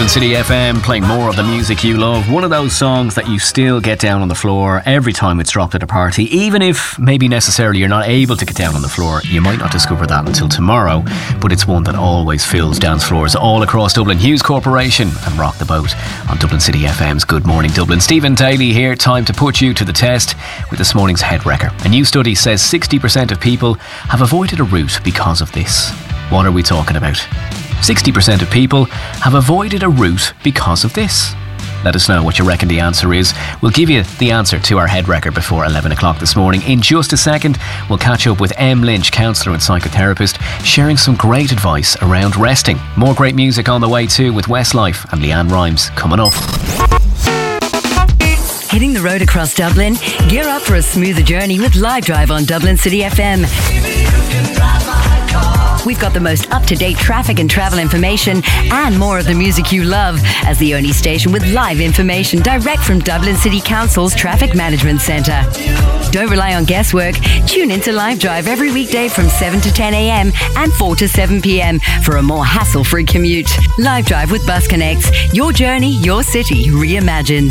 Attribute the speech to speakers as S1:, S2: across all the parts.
S1: Dublin City FM, playing more of the music you love. One of those songs that you still get down on the floor every time it's dropped at a party. Even if maybe necessarily you're not able to get down on the floor, you might not discover that until tomorrow, but it's one that always fills dance floors all across Dublin. Hughes Corporation and Rock the Boat on Dublin City FM's Good Morning Dublin. Stephen Daly here, time to put you to the test with this morning's head wrecker. A new study says 60% of people have avoided a route because of this. What are we talking about? 60% of people have avoided a route because of this. Let us know what you reckon the answer is. We'll give you the answer to our head wrecker before 11 o'clock this morning. In just a second, we'll catch up with Em Lynch, counsellor and psychotherapist, sharing some great advice around resting. More great music on the way too, with Westlife and Leanne Rimes coming up.
S2: Hitting the road across Dublin? Gear up for a smoother journey with Live Drive on Dublin City FM. We've got the most up-to-date traffic and travel information and more of the music you love as the only station with live information direct from Dublin City Council's Traffic Management Centre. Don't rely on guesswork. Tune into Live Drive every weekday from 7 to 10 a.m. and 4 to 7 p.m. for a more hassle-free commute. Live Drive with Bus Connects. Your journey, your city, reimagined.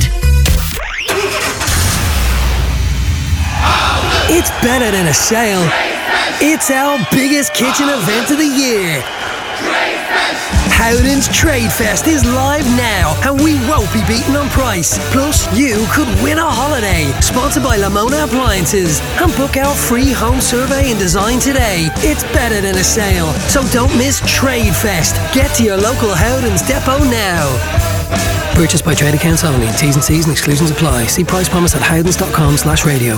S3: It's better than a sale. It's our biggest kitchen event of the year. Howden's Trade Fest is live now and we won't be beaten on price. Plus, you could win a holiday. Sponsored by Lamona Appliances. And book our free home survey and design today. It's better than a sale. So don't miss Trade Fest. Get to your local Howden's depot now. Purchased by trade accounts only. T's and C's and exclusions apply. See price promise at howdens.com/radio.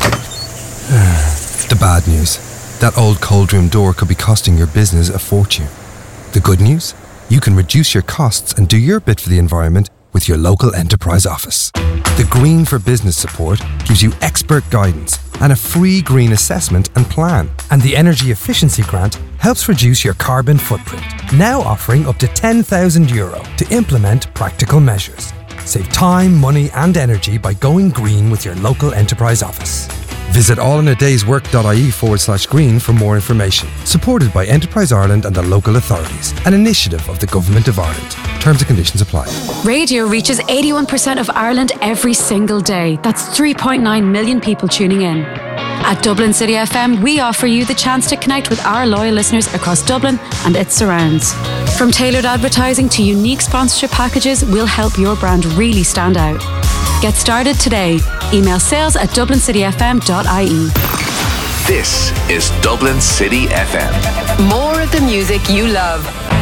S4: The bad news. That old cold room door could be costing your business a fortune. The good news? You can reduce your costs and do your bit for the environment with your local enterprise office. The Green for Business support gives you expert guidance and a free green assessment and plan. And the Energy Efficiency Grant helps reduce your carbon footprint, now offering up to €10,000 to implement practical measures. Save time, money and energy by going green with your local enterprise office. Visit allinadayswork.ie/green for more information. Supported by Enterprise Ireland and the local authorities. An initiative of the Government of Ireland. Terms and conditions apply.
S5: Radio reaches 81% of Ireland every single day. That's 3.9 million people tuning in. At Dublin City FM, we offer you the chance to connect with our loyal listeners across Dublin and its surrounds. From tailored advertising to unique sponsorship packages, we'll help your brand really stand out. Get started today. Email sales@dublincityfm.ie.
S6: This is Dublin City FM.
S2: More of the music you love.